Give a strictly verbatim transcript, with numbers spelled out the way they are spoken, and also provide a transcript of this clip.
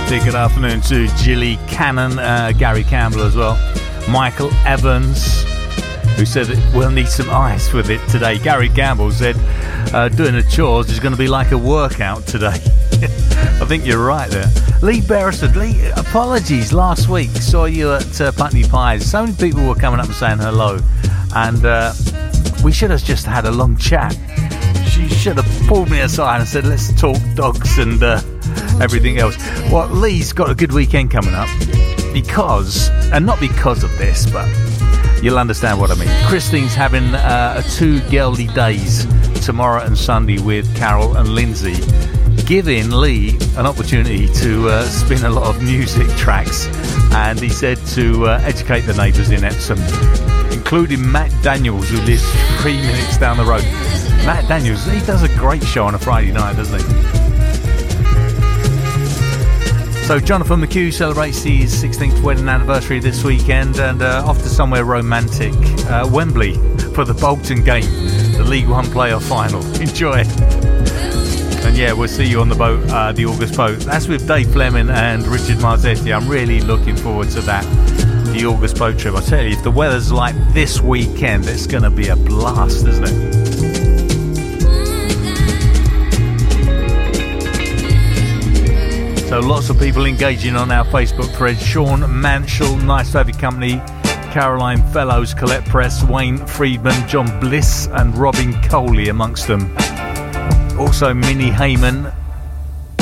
Big good afternoon to Gilly Cannon, uh, Gary Campbell as well. Michael Evans, who said that we'll need some ice with it today. Gary Campbell said uh, doing the chores is going to be like a workout today. I think you're right there. Lee Beresford, Lee, apologies. Last week saw you at uh, Putney Pies. So many people were coming up and saying hello, and uh, we should have just had a long chat. She should have pulled me aside and said, let's talk dogs and uh, everything else. Well, Lee's got a good weekend coming up because, and not because of this, but you'll understand what I mean. Christine's having uh, two girly days tomorrow and Sunday with Carol and Lindsay, giving Lee an opportunity to uh, spin a lot of music tracks, and he said to uh, educate the neighbours in Epsom, including Matt Daniels, who lives three minutes down the road. Matt Daniels, he does a great show on a Friday night, doesn't he? So Jonathan McHugh celebrates his sixteenth wedding anniversary this weekend, and uh, off to somewhere romantic, uh, Wembley, for the Bolton game, the League One playoff final. Enjoy. And yeah, we'll see you on the boat, uh, the August boat. That's with Dave Fleming and Richard Marzetti. I'm really looking forward to that, the August boat trip. I tell you, if the weather's like this weekend, it's going to be a blast, isn't it? So lots of people engaging on our Facebook thread. Sean Manshall, nice to have your company. Caroline Fellows, Colette Press, Wayne Friedman, John Bliss and Robin Coley amongst them. Also Minnie Heyman,